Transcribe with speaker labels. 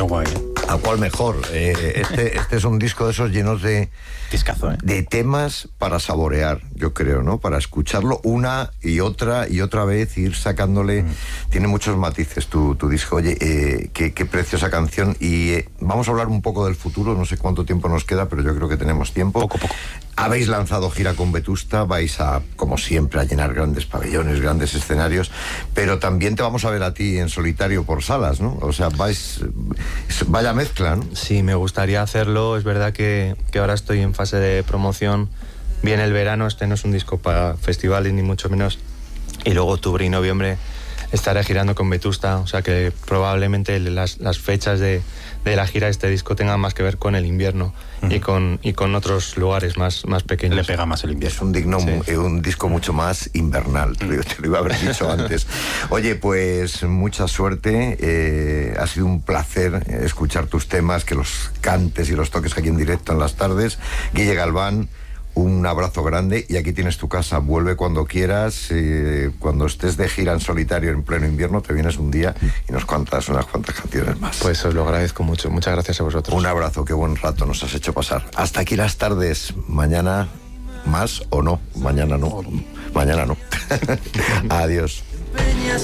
Speaker 1: guay.
Speaker 2: ¿A cuál mejor? Este es un disco de esos llenos de...
Speaker 1: Discazo,
Speaker 2: de temas para saborear, yo creo, ¿no? Para escucharlo una y otra vez, ir sacándole... Tiene muchos matices tu disco. Oye, qué preciosa canción. Y vamos a hablar un poco del futuro. No sé cuánto tiempo nos queda, pero yo creo que tenemos tiempo.
Speaker 1: Poco.
Speaker 2: Habéis lanzado gira con Vetusta, vais a, como siempre, a llenar grandes pabellones, grandes escenarios, pero también te vamos a ver a ti en solitario por salas, ¿no? O sea, vaya mezcla, ¿no?
Speaker 3: Sí, me gustaría hacerlo. Es verdad que ahora estoy en fase de promoción. Viene el verano, este no es un disco para festivales ni mucho menos. Y luego octubre y noviembre estaré girando con Vetusta, o sea que probablemente las fechas de la gira de este disco tengan más que ver con el invierno y con otros lugares más pequeños.
Speaker 1: Le pega más el invierno.
Speaker 2: Es un disco mucho más invernal, te lo iba a haber dicho antes. Oye, pues mucha suerte, ha sido un placer escuchar tus temas, que los cantes y los toques aquí en directo en las tardes. Guille Galván, un abrazo grande, y aquí tienes tu casa. Vuelve cuando quieras, cuando estés de gira en solitario en pleno invierno, te vienes un día y nos cuentas unas cuantas canciones más.
Speaker 3: Pues os lo agradezco mucho, muchas gracias a vosotros.
Speaker 2: Un abrazo, qué buen rato nos has hecho pasar. Hasta aquí las tardes. Mañana más o no. Mañana no. Adiós.